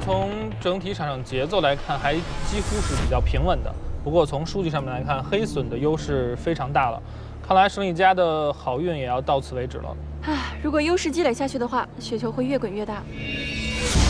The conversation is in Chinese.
从整体场上节奏来看，还几乎是比较平稳的。不过从数据上面来看，黑隼的优势非常大了。看来胜利家的好运也要到此为止了。 如果优势积累下去的话，雪球会越滚越大。